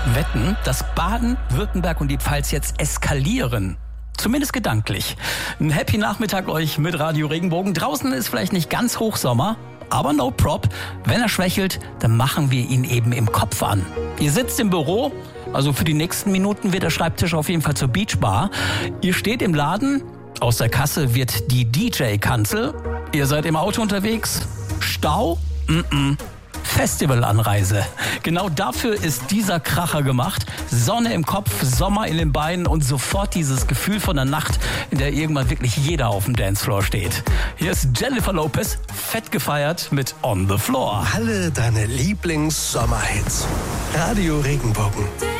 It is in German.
wetten, dass Baden, Württemberg und die Pfalz jetzt eskalieren. Zumindest gedanklich. Ein happy Nachmittag euch mit Radio Regenbogen. Draußen ist vielleicht nicht ganz Hochsommer, aber no prop. Wenn er schwächelt, dann machen wir ihn eben im Kopf an. Ihr sitzt im Büro, also für die nächsten Minuten wird der Schreibtisch auf jeden Fall zur Beachbar. Ihr steht im Laden, aus der Kasse wird die DJ-Kanzel. Ihr seid im Auto unterwegs. Stau? Festivalanreise. Genau dafür ist dieser Kracher gemacht. Sonne im Kopf, Sommer in den Beinen und sofort dieses Gefühl von der Nacht, in der irgendwann wirklich jeder auf dem Dancefloor steht. Hier ist Jennifer Lopez, fett gefeiert mit On the Floor. Alle deine Lieblings-Sommerhits. Radio Regenbogen.